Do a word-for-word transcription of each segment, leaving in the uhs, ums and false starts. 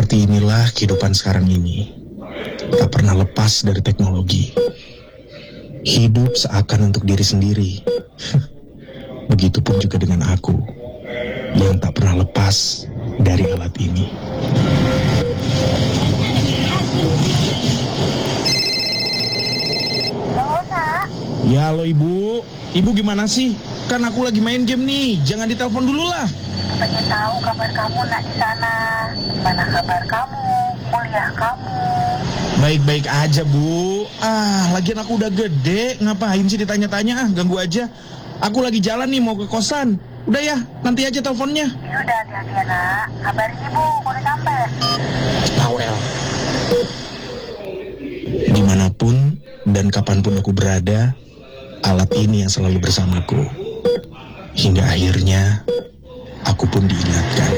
Seperti inilah kehidupan sekarang ini. Tak pernah lepas dari teknologi. Hidup seakan untuk diri sendiri. Begitupun juga dengan aku, yang tak pernah lepas dari alat ini. Halo, Nak. Ya, halo Ibu. Ibu gimana sih? Kan aku lagi main game nih. Jangan ditelepon dulu lah. Pengen tahu kabar kamu, Nak, di sana. Gimana kabar kamu? Kuliah kamu? Baik-baik aja, Bu. Ah, lagian aku udah gede. Ngapain sih ditanya-tanya? Ah, ganggu aja. Aku lagi jalan nih mau ke kosan. Udah ya, nanti aja teleponnya. Ya udah, hati-hati ya, Nak. Kabarin Ibu, aku udah sampai. Powell. Dimanapun dan kapanpun aku berada, alat ini yang selalu bersamaku. Hingga akhirnya, aku pun diingatkan.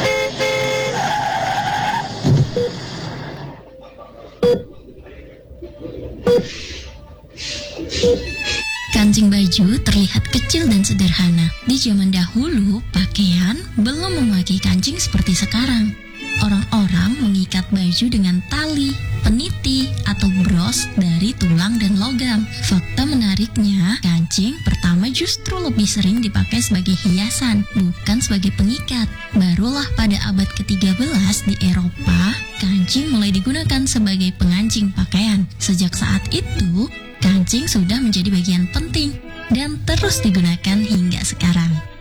Kancing baju terlihat kecil dan sederhana. Di zaman dahulu, pakaian belum memakai kancing seperti sekarang. Orang-orang mengikat baju dengan tali, peniti, atau bros dari tulang dan logam. Fakta menariknya, kancing pertama justru lebih sering dipakai sebagai hiasan, bukan sebagai pengikat. Barulah pada abad ketiga belas di Eropa, kancing mulai digunakan sebagai pengancing pakaian. Sejak saat itu, kancing sudah menjadi bagian penting dan terus digunakan hingga sekarang.